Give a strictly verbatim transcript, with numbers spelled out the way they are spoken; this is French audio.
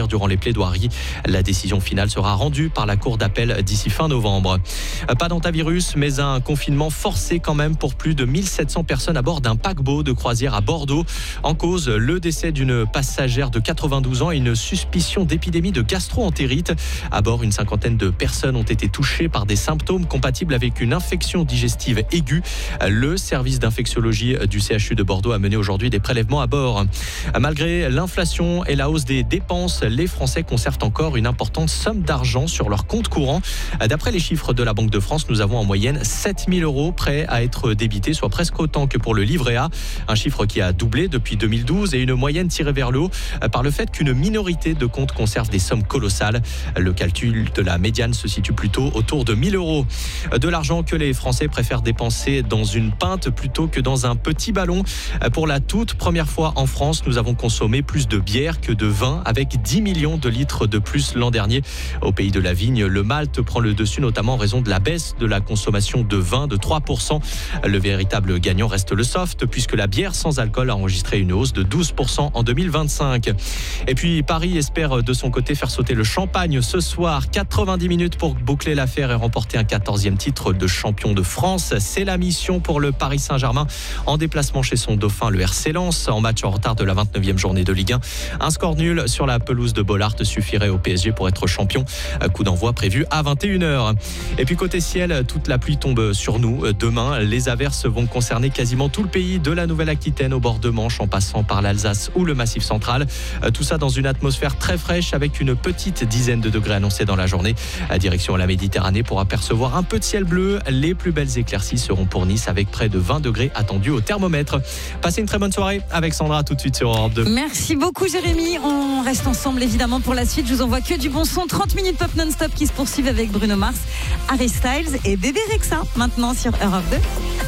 retenir durant les plaidoiries. La décision finale sera rendue par la Cour d'appel d'ici fin novembre. Pas d'antivirus, mais un confinement forcé quand même pour plus de mille sept cents personnes à bord d'un paquebot de croisière à Bordeaux. En cause, le décès d'une passagère de quatre-vingt-douze ans et une suspicion d'épidémie de gastro-entérite. À bord, une cinquantaine de personnes ont été touchées par des symptômes compatibles avec une infection digestive aiguë. Le service d'infectiologie du C H U de Bordeaux a mené aujourd'hui des prélèvements à bord. Malgré l'inflation et la hausse des dépenses, les Français conservent encore une importante somme d'argent sur leur compte courant. D'après les chiffres de la Banque de France, nous avons en moyenne sept mille euros prêts à être débités, soit presque autant que pour le livret A. Un chiffre qui a doublé depuis deux mille douze et une moyenne tirée vers le haut par le fait qu'une minorité de comptes conserve des sommes colossales. Le calcul de la médiane se situe plutôt autour de mille euros. De l'argent que les Français préfèrent dépenser dans une pinte plutôt que dans un petit ballon. Pour la toute première fois en France, nous avons consommé plus de bière que de vin, avec dix millions de litres de plus l'an dernier. Au pays de la vigne, le Malte prend le dessus, notamment en raison de la baisse de la consommation de vin de trois pour cent. Le véritable gagnant reste le soft, puisque la bière sans alcool a enregistré une hausse de douze pour cent en deux mille vingt-cinq. Et puis Paris espère de son côté faire sauter le champagne ce soir. quatre-vingt-dix minutes pour boucler l'affaire et remporter un quatorzième titre de champion de France. C'est la mission pour le Paris Saint-Germain en déplacement chez son dauphin, le R C Lens, en match en retard de la vingt-neuvième journée de Ligue un. Un score nul sur la pelouse de Bollaert suffirait au P S G pour être champion. Coup d'envoi prévu à vingt et une heures. Et puis côté ciel, toute la pluie tombe sur nous. Demain, les averses vont concerner quasiment tout le pays, de la Nouvelle-Aquitaine au bord de Manche, en passant par l'Alsace ou le Massif central. Tout ça dans une atmosphère très fraîche, avec une petite dizaine de degrés annoncés dans la journée. Direction la Méditerranée pour apercevoir un peu de ciel bleu. Les plus belles éclaircies seront pour Nice, avec près de vingt degrés attendus au thermomètre. Passez une très bonne soirée avec Sandra, tout de suite sur Europe deux. Merci beaucoup Jérémy, on reste ensemble évidemment pour la suite. Je vous envoie que du bon son, trente minutes pop non-stop qui se poursuivent avec Bruno Mars, Harry Styles et Bébé Rexha maintenant sur Europe deux.